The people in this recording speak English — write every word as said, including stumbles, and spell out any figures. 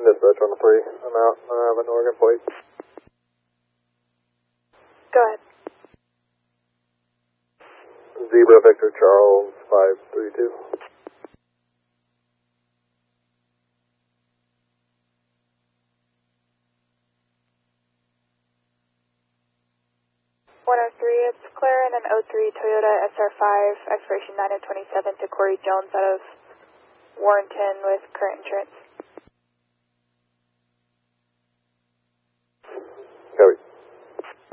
Dispatch on the three. I'm out. I have an Oregon plate. Go ahead. Zebra Victor Charles five three two. one oh three, it's clearing an oh three Toyota S R five, expiration nine of twenty-seven to Corey Jones out of Warrenton with current insurance. Copy.